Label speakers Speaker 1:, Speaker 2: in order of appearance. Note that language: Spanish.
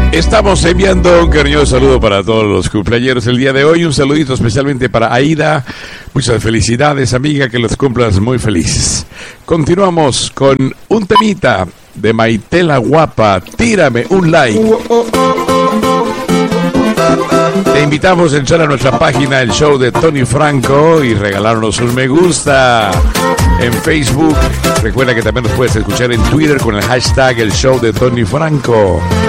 Speaker 1: Estamos enviando un cariñoso saludo para todos los cumpleaños el día de hoy. Un saludito especialmente para Aida. Muchas felicidades, amiga, que los cumplas muy felices. Continuamos con un temita de Maite la Guapa. Tírame un like. Te invitamos a entrar a nuestra página, el show de Tony Franco, y regalarnos un me gusta en Facebook. Recuerda que también nos puedes escuchar en Twitter con el hashtag el show de Tony Franco.